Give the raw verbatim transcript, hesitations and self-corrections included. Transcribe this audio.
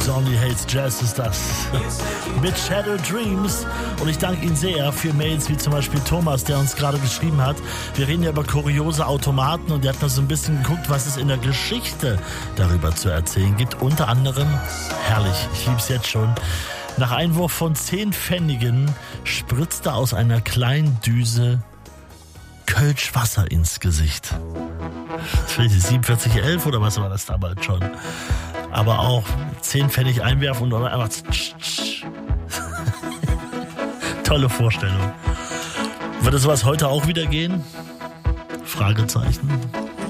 Only Hates Jazz ist das. Mit Shadow Dreams. Und ich danke Ihnen sehr für Mails wie zum Beispiel Thomas, der uns gerade geschrieben hat. Wir reden ja über kuriose Automaten und der hat noch so ein bisschen geguckt, was es in der Geschichte darüber zu erzählen gibt. Unter anderem, herrlich, ich lieb's jetzt schon, nach Einwurf von zehn Pfennigen spritzte aus einer kleinen Düse Kölsch Wasser ins Gesicht. siebenundvierzig elf oder was war das damals schon? Aber auch zehn Pfennig einwerfen und dann einfach tolle Vorstellung. Würde sowas heute auch wieder gehen? Fragezeichen.